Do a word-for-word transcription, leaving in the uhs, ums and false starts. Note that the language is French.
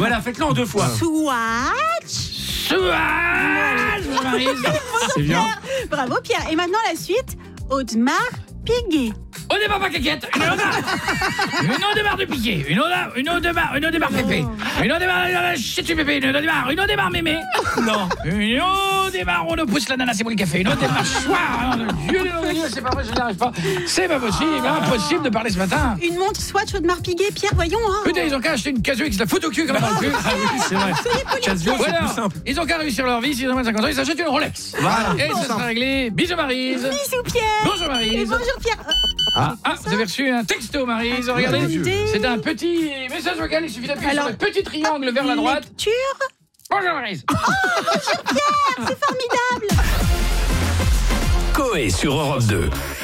Voilà, faites-le en deux fois. Swatch. Swatch, Maryse. C'est bien. Bravo Pierre. Et maintenant la suite. Audemars Piguet. On démarre pas caquette, une Audemars. Une Audemars de piqué, une Audemars, une Audemars, une Audemars pépé, une Audemars, chut pépé, une Audemars, une Audemars mémé. Non. Une Audemars, on nous pousse l'ananas, c'est pour le café. Une Audemars, choix. Dieu de Dieu, c'est pas vrai, je n'y arrive pas. C'est pas possible, impossible de parler ce matin. Une montre Swatch Audemars Piguet, Pierre, voyons. Hein. Putain, ils ont qu'à acheter une Casio qui se la fout au cul comme dans le cul. Ah oui, c'est vrai. Casio, c'est plus simple. Ils ont qu'à réussir leur vie, s'ils ont cinquante ans, ils s'achètent une Rolex. Voilà. Et ça sera réglé. Bisous Maryse. Bisous Pierre. Bonjour Et Maryse. bonjour Pierre. Ah, ah, vous avez reçu un texto, Maryse, regardez. C'est un petit message vocal, il suffit d'appuyer sur le petit triangle vers la droite. Lecture. Bonjour Maryse. Oh, bonjour Pierre, c'est formidable. Coé sur Europe deux.